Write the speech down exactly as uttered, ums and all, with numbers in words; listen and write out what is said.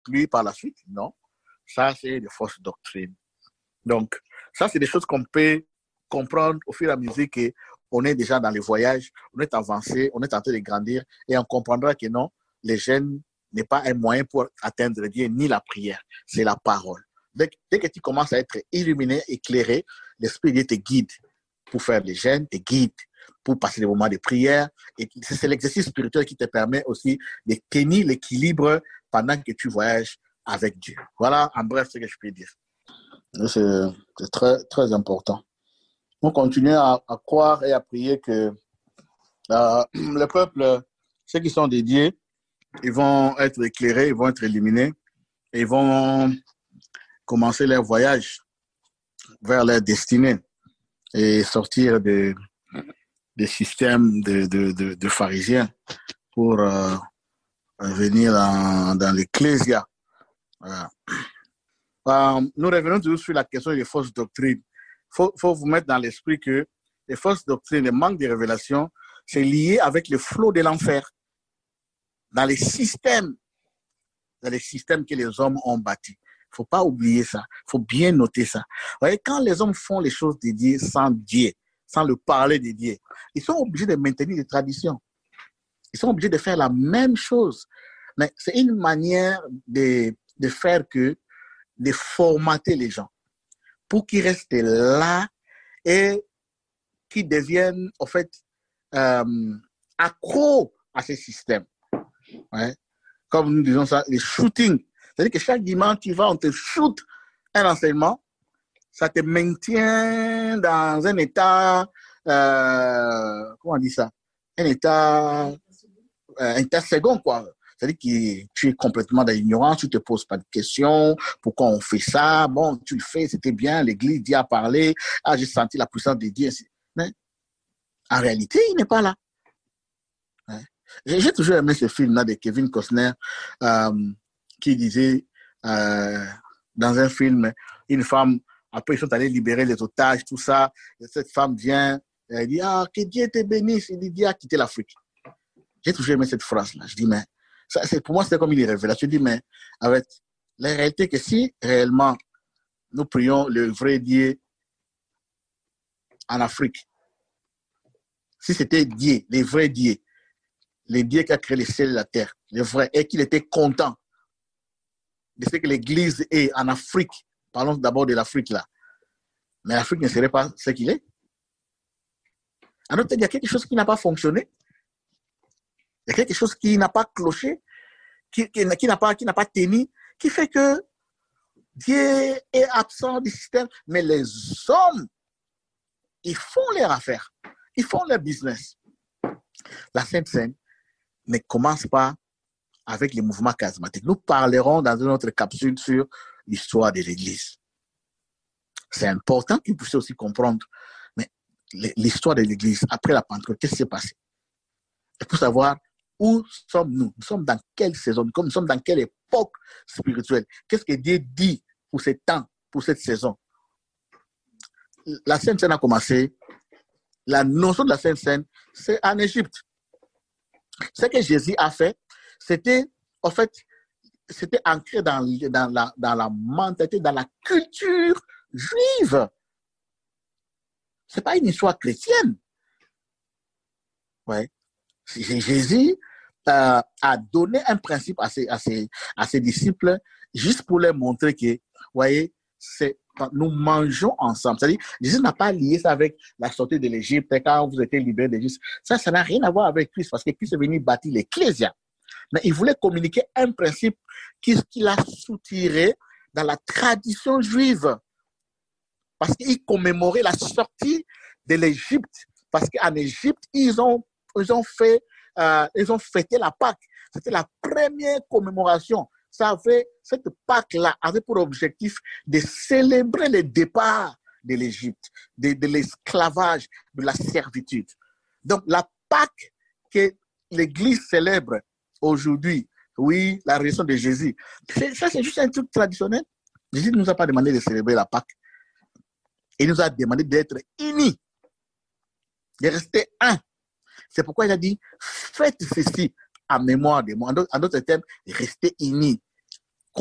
lui par la suite. Non, ça, c'est des fausses doctrines. Donc, ça, c'est des choses qu'on peut comprendre au fur et à mesure qu'on est déjà dans les voyages, on est avancé, on est en train de grandir et on comprendra que non, les jeûnes n'est pas un moyen pour atteindre Dieu, ni la prière, c'est la parole. Dès, dès que tu commences à être illuminé, éclairé, l'Esprit de Dieu te guide pour faire les jeûnes, te guide pour passer des moments de prière. Et c'est l'exercice spirituel qui te permet aussi de tenir l'équilibre pendant que tu voyages avec Dieu. Voilà, en bref, ce que je peux dire. C'est, c'est très, très important. On continue à, à croire et à prier que euh, le peuple, ceux qui sont dédiés, ils vont être éclairés, ils vont être illuminés, et ils vont commencer leur voyage vers leur destinée et sortir des de systèmes de, de, de, de pharisiens pour euh, venir dans, dans l'ecclésia. Voilà. Euh, nous revenons toujours sur la question des fausses doctrines. Il faut, faut vous mettre dans l'esprit que les fausses doctrines, le manque de révélation, c'est lié avec le flot de l'enfer dans les systèmes, dans les systèmes que les hommes ont bâtis. Il ne faut pas oublier ça. Il faut bien noter ça. Vous voyez, quand les hommes font les choses de Dieu sans Dieu, sans le parler de Dieu, ils sont obligés de maintenir des traditions. Ils sont obligés de faire la même chose. Mais c'est une manière de, de faire que, de formater les gens pour qu'ils restent là et qu'ils deviennent, en fait, euh, accros à ces systèmes. Ouais. Comme nous disons ça, les shootings. C'est-à-dire que chaque dimanche, tu vas, on te shoot un enseignement, ça te maintient dans un état, euh, comment on dit ça, un état, euh, un état second, quoi. C'est-à-dire que tu es complètement dans l'ignorance, tu ne te poses pas de questions, pourquoi on fait ça, bon, tu le fais, c'était bien, l'église dit à parler, ah, j'ai senti la puissance de Dieu. Mais en réalité, il n'est pas là. Ouais. J'ai toujours aimé ce film-là de Kevin Costner euh, qui disait, euh, dans un film, une femme, après ils sont allés libérer les otages, tout ça, et cette femme vient, elle dit, ah, que Dieu te bénisse, il dit, Dieu a quitté l'Afrique. J'ai toujours aimé cette phrase-là. Je dis, mais ça, c'est, pour moi, c'était comme une révélation. Je dis, mais avec la réalité que si réellement nous prions le vrai Dieu en Afrique, si c'était Dieu, le vrai Dieu, le Dieu qui a créé les ciels et la terre, le vrai, et qu'il était content de ce que l'Église est en Afrique, parlons d'abord de l'Afrique là, mais l'Afrique ne serait pas ce qu'il est. Alors, il y a quelque chose qui n'a pas fonctionné. Il y a quelque chose qui n'a pas cloché, qui, qui, qui n'a pas, qui n'a pas tenu, qui fait que Dieu est absent du système, mais les hommes, ils font leur affaire, ils font leur business. La Sainte Seine ne commence pas avec les mouvements charismatiques. Nous parlerons dans une autre capsule sur l'histoire de l'Église. C'est important que vous puissiez aussi comprendre, mais l'histoire de l'Église, après la Pentecôte, qu'est-ce qui s'est passé? Et pour savoir où sommes-nous, nous sommes dans quelle saison, nous sommes dans quelle époque spirituelle, qu'est-ce que Dieu dit pour ce temps, pour cette saison. La Sainte Seine a commencé, la notion de la Sainte Seine, c'est en Égypte. Ce que Jésus a fait, c'était, en fait, c'était ancré dans, dans, la, dans la mentalité, dans la culture juive. Ce n'est pas une histoire chrétienne. Ouais. Jésus euh, a donné un principe à ses, à, ses, à ses disciples juste pour leur montrer que, vous voyez, c'est quand nous mangeons ensemble. C'est-à-dire, Jésus n'a pas lié ça avec la sortie de l'Égypte, quand vous étiez libérés d'Égypte. Ça, ça n'a rien à voir avec Christ, parce que Christ est venu bâtir l'Ecclésia. Mais il voulait communiquer un principe qu'il a soutiré dans la tradition juive. Parce qu'il commémorait la sortie de l'Égypte. Parce qu'en Égypte, ils ont, ils ont fait, euh, ils ont fêté la Pâque. C'était la première commémoration. Ça avait, cette Pâque-là avait pour objectif de célébrer le départ de l'Égypte, de, de l'esclavage, de la servitude. Donc, la Pâque que l'Église célèbre aujourd'hui, oui, la résurrection de Jésus, ça c'est juste un truc traditionnel. Jésus ne nous a pas demandé de célébrer la Pâque. Il nous a demandé d'être unis, de rester un. C'est pourquoi il a dit, faites ceci en mémoire de moi. En d'autres termes, restez unis.